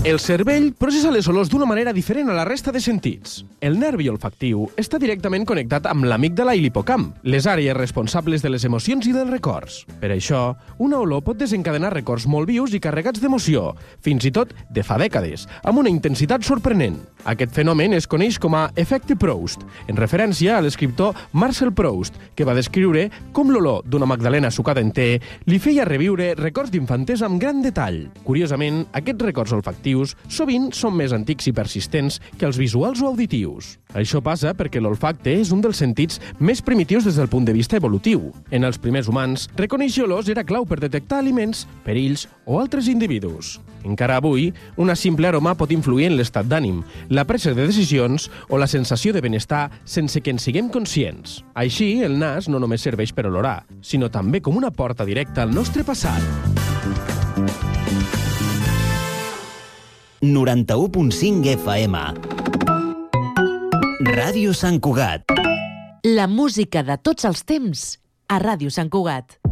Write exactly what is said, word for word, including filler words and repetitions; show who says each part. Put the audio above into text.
Speaker 1: El cervell processa les olors d'una manera diferent a la resta de sentits. El nervi olfactiu està directament connectat amb l'amígdala i l'hipocamp, les àrees responsables de les emocions i dels records. Per això, una olor pot desencadenar records molt vius i carregats d'emoció, fins i tot de fa dècades, amb una intensitat sorprenent. Aquest fenomen es coneix com a efecte Proust, en referència a l'escriptor Marcel Proust, que va descriure com l'olor d'una magdalena sucada en te li feia reviure records d'infantesa amb gran detall. Curiosament, aquests records olfactius sovint són més antics i persistents que els visuals o auditius. Això passa perquè l'olfacte és un dels sentits més primitius des del punt de vista evolutiu. En els primers humans, reconèixer olors era clau per detectar aliments, perills o altres individus. Encara avui, una simple aroma pot influir en l'estat d'ànim, la presa de decisions o la sensació de benestar sense que en siguem conscients. Així, el nas no només serveix per olorar, sinó també com una porta directa al nostre passat.
Speaker 2: noranta-u punt cinc F M. Ràdio Sant Cugat.
Speaker 3: La música de tots els temps a Ràdio Sant Cugat.